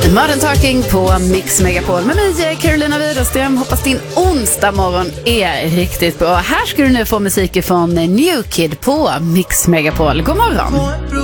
Modern Talking på Mix Megapol med mig, Carolina Widerström. Hoppas din onsdag morgon är riktigt bra. Här ska du nu få musik från New Kid på Mix Megapol. God morgon!